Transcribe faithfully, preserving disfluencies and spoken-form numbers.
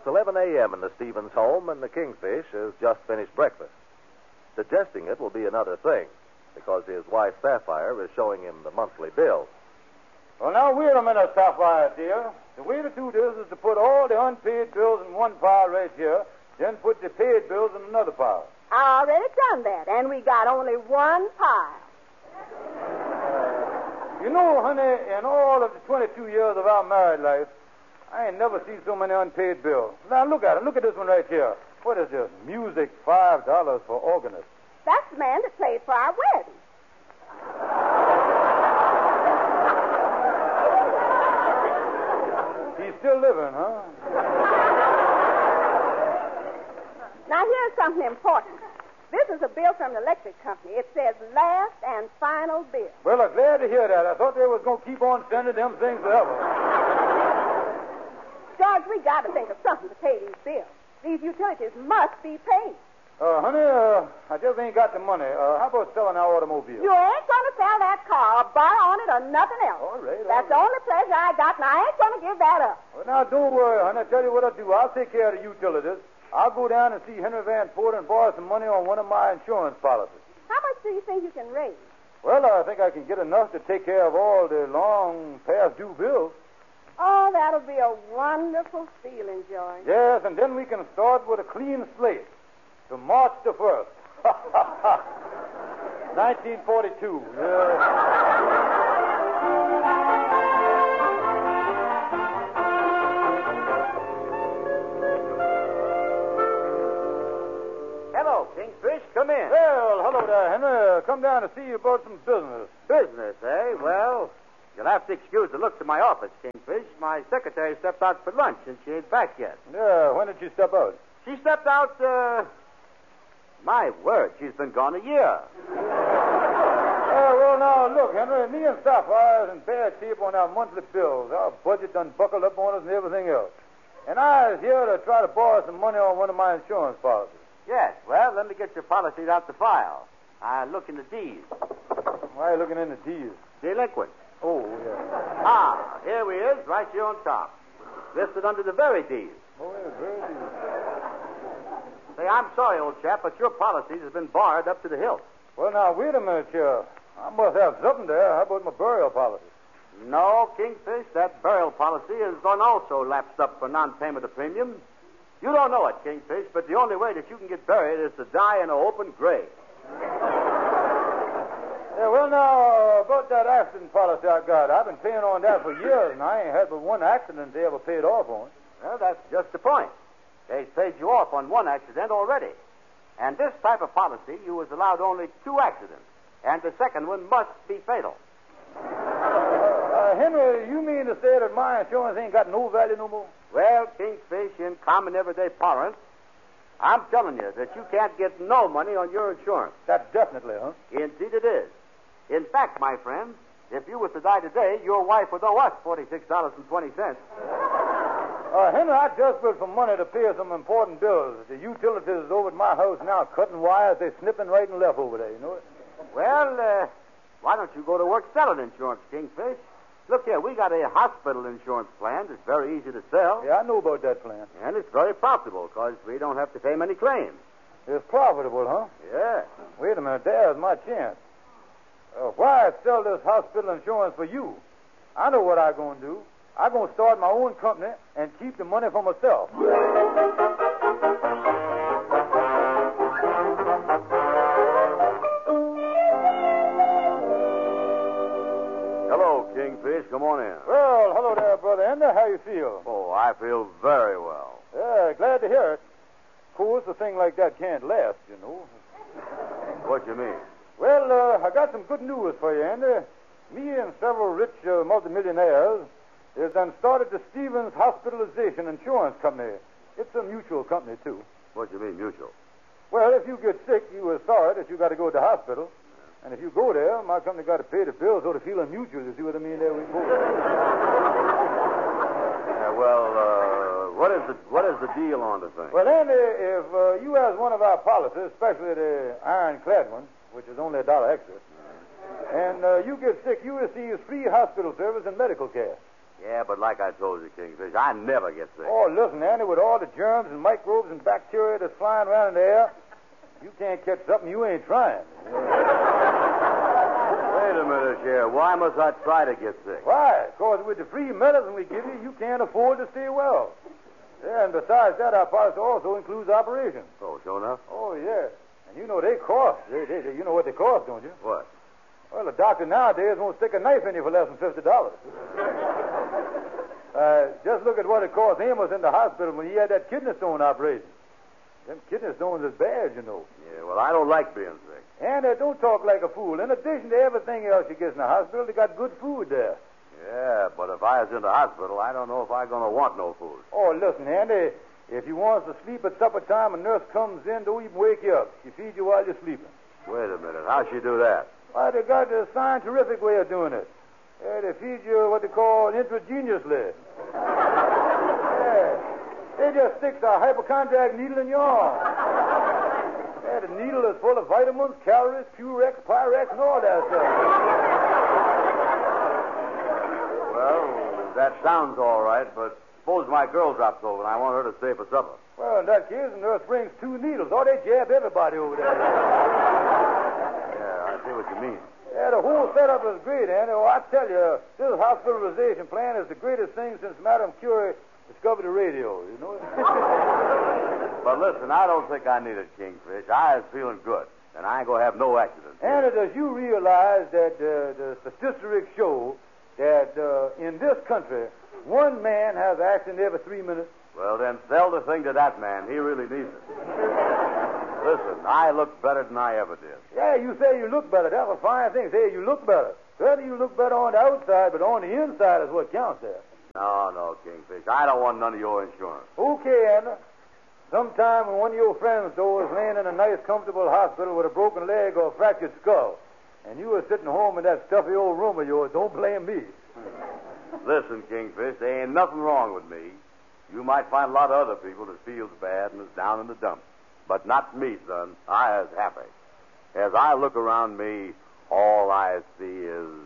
eleven a.m. in the Stevens home, and the Kingfish has just finished breakfast. Suggesting it will be another thing, because his wife, Sapphire, is showing him the monthly bill. Well, now, wait a minute, Sapphire, dear. The way to do this is to put all the unpaid bills in one pile right here, then put the paid bills in another pile. I already done that, and we got only one pile. Uh, you know, honey, in all of the twenty-two years of our married life, I ain't never seen so many unpaid bills. Now, look at it. Look at this one right here. What is this? Music, five dollars for organist. That's the man that played for our wedding. He's still living, huh? Now, here's something important. This is a bill from the electric company. It says last and final bill. Well, I'm glad to hear that. I thought they was going to keep on sending them things forever. George, we got to think of something to pay these bills. These utilities must be paid. Uh, honey, uh, I just ain't got the money. Uh, how about selling our automobile? You ain't going to sell that car or borrow on it or nothing else. All right. All That's right. the only pleasure I got, and I ain't going to give that up. Well, now, don't worry, honey. I'll tell you what I'll do. I'll take care of the utilities. I'll go down and see Henry Van Ford and borrow some money on one of my insurance policies. How much do you think you can raise? Well, I think I can get enough to take care of all the long past due bills. Oh, that'll be a wonderful feeling, George. Yes, and then we can start with a clean slate to March the first. nineteen forty-two. Yeah. Hello, Kingfish. Come in. Well, hello there, Henry. Come down to see you about some business. Business, eh? Well, you'll have to excuse the looks of my office, Kingfish. My secretary stepped out for lunch, and she ain't back yet. Yeah, when did she step out? She stepped out, uh... My word, she's been gone a year. Uh, well, now, look, Henry, me and Sapphire is in bad shape on our monthly bills. Our budget done buckled up on us and everything else. And I is here to try to borrow some money on one of my insurance policies. Yes, well, let me get your policies out the file. I look in the D's. Why are you looking in the D's? Delinquent. Oh, yeah. Ah, here we is, right here on top. Listed under the very D's. Oh, yeah, very D's. Say, I'm sorry, old chap, but your policies have been barred up to the hilt. Well, now, wait a minute here. I must have something there. How about my burial policy? No, Kingfish, that burial policy has gone also lapsed up for non-payment of premium. You don't know it, Kingfish, but the only way that you can get buried is to die in an open grave. Yeah, well, now, about that accident policy I got, I've been paying on that for years, and I ain't had but one accident they ever paid off on. Well, that's just the point. They've paid you off on one accident already. And this type of policy, you was allowed only two accidents, and the second one must be fatal. Uh, Henry, you mean to say that my insurance ain't got no value no more? Well, Kingfish, in common everyday parlance, I'm telling you that you can't get no money on your insurance. That's definitely, huh? Indeed it is. In fact, my friend, if you was to die today, your wife would owe us forty-six dollars and twenty cents. Uh, Henry, I just put some money to pay some important bills. The utilities over at my house now cutting wires. They're snipping right and left over there, you know it? Well, uh, why don't you go to work selling insurance, Kingfish? Look here, we got a hospital insurance plan that's very easy to sell. Yeah, I know about that plan. And it's very profitable because we don't have to pay many claims. It's profitable, huh? Yeah. Wait a minute, there's my chance. Uh, why sell this hospital insurance for you? I know what I'm going to do. I'm going to start my own company and keep the money for myself. Hello, Kingfish. Come on in. Well, hello there, Brother Ender. How you feel? Oh, I feel very well. Yeah, glad to hear it. Of course, a thing like that can't last, you know. What you mean? Well, uh, I got some good news for you, Andy. Me and several rich uh, multimillionaires has done started the Stevens Hospitalization Insurance Company. It's a mutual company, too. What you mean, mutual? Well, if you get sick, you are sorry that you got to go to the hospital. And if you go there, my company got to pay the bills, so to feel mutual. You see what I mean? There we go. Yeah, well, uh, what is the what is the deal on the thing? Well, Andy, if uh, you has one of our policies, especially the ironclad one, which is only a dollar extra, and uh, you get sick, you receive free hospital service and medical care. Yeah, but like I told you, Kingfish, I never get sick. Oh, listen, Andy, with all the germs and microbes and bacteria that's flying around in the air, you can't catch something you ain't trying. Wait a minute, Sheriff. Why must I try to get sick? Why? Because with the free medicine we give you, you can't afford to stay well. Yeah, and besides that, our policy also includes operations. Oh, sure enough? Oh, yeah. And you know they cost. They, they, they, you know what they cost, don't you? What? Well, a doctor nowadays won't stick a knife in you for less than fifty dollars. uh, just look at what it cost Amos in the hospital when he had that kidney stone operation. Them kidney stones is bad, you know. Yeah, well, I don't like being sick. And uh, don't talk like a fool. In addition to everything else you get in the hospital, they got good food there. Yeah, but if I was in the hospital, I don't know if I'm going to want no food. Oh, listen, Andy, if you want to sleep at supper time, a nurse comes in, don't even wake you up. She feeds you while you're sleeping. Wait a minute. How'd she do that? Why, they got a scientific way of doing it. Yeah, they feed you what they call intravenously. Yeah. They just stick a hypochondriac needle in your arm. Yeah, the needle is full of vitamins, calories, Purex, Pyrex, and all that stuff. Well, that sounds all right, but suppose my girl drops over and I want her to stay for supper. Well, in that case, the nurse brings two needles. Oh, they jab everybody over there. Yeah, I see what you mean. Yeah, the whole setup is great, Andy. Oh, I tell you, this hospitalization plan is the greatest thing since Madame Curie discovered the radio, you know? But listen, I don't think I need it, Kingfish. I was feeling good, and I ain't going to have no accident. Andy, does you realize that uh, the statistics show that uh, in this country, one man has an accident every three minutes? Well, then sell the thing to that man. He really needs it. Listen, I look better than I ever did. Yeah, you say you look better. That's a fine thing. Say you look better. Certainly you look better on the outside, but on the inside is what counts there. No, no, Kingfish. I don't want none of your insurance. Okay, Anna. Sometime when one of your friends, though, is laying in a nice, comfortable hospital with a broken leg or a fractured skull, and you are sitting home in that stuffy old room of yours, don't blame me. Listen, Kingfish, there ain't nothing wrong with me. You might find a lot of other people that feels bad and is down in the dumps. But not me, son. I is happy. As I look around me, all I see is